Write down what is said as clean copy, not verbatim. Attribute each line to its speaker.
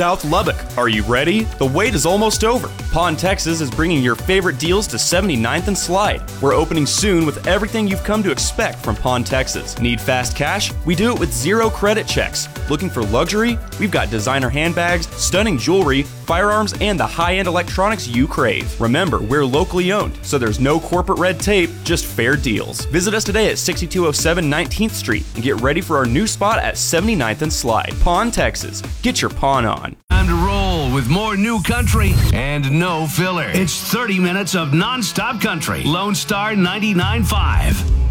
Speaker 1: South Lubbock. Are you ready? The wait is almost over. Pawn Texas is bringing your favorite deals to 79th and Slide. We're opening soon with everything you've come to expect from Pawn Texas. Need fast cash? We do it with zero credit checks. Looking for luxury? We've got designer handbags, stunning jewelry, firearms, and the high-end electronics you crave. Remember, we're locally owned, so there's no corporate red tape, just fair deals. Visit us today at 6207 19th Street and get ready for our new spot at 79th and Slide. Pawn Texas. Get your pawn on.
Speaker 2: Time to roll with more new country and no filler. It's 30 minutes of non-stop country. Lone Star 99.5.